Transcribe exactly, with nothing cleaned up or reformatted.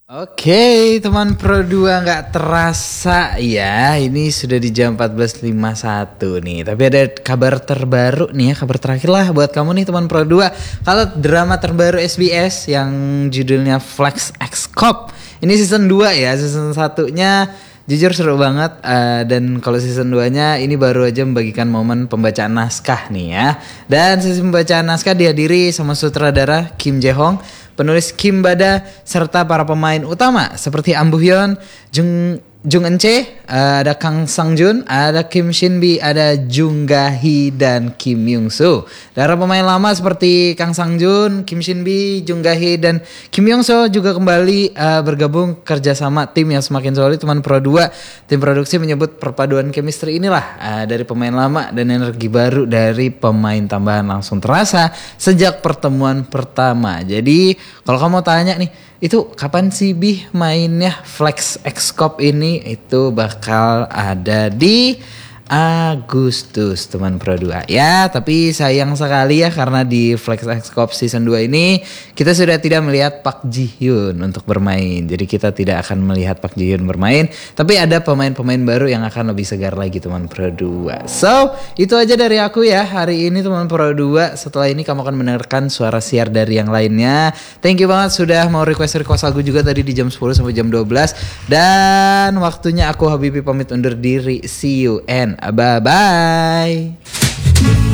Oke, teman Pro dua nggak terasa ya, ini sudah di jam empat belas lima puluh satu nih. Tapi ada kabar terbaru nih ya, kabar terakhir lah buat kamu nih teman Pro dua. Kalau drama terbaru S B S yang judulnya Flex X Cop, ini season dua ya, season satunya jujur seru banget. uh, Dan kalau season dua nya ini baru aja membagikan momen pembacaan naskah nih ya. Dan sesi pembacaan naskah dihadiri sama sutradara Kim Jae Hong, penulis Kim Bada, serta para pemain utama seperti Am Bu Hyun, Jung Jung Eun Chae, ada Kang Sang Jun, ada Kim Shin Bi, ada Jung Ga Hee dan Kim Young Soo. Para pemain lama seperti Kang Sang Jun, Kim Shin Bi, Jung Ga Hee dan Kim Young Soo juga kembali uh, bergabung kerjasama tim yang semakin solid teman Pro dua. Tim produksi menyebut perpaduan chemistry inilah uh, dari pemain lama dan energi baru dari pemain tambahan langsung terasa sejak pertemuan pertama. Jadi kalau kamu tanya nih, itu kapan sih Bih mainnya Flex X Cop ini? Itu bakal ada di Agustus teman Pro dua ya. Tapi sayang sekali ya, karena di Flex X Cop season dua ini kita sudah tidak melihat Park Ji Hyun untuk bermain. Jadi kita tidak akan melihat Park Ji Hyun bermain, tapi ada pemain-pemain baru yang akan lebih segar lagi teman Pro dua. So itu aja dari aku ya hari ini teman Pro dua. Setelah ini kamu akan mendengarkan suara siar dari yang lainnya. Thank you banget sudah mau request-request lagu juga tadi di jam sepuluh sampai jam dua belas. Dan waktunya aku Habibie pamit undur diri. See you and bye bye.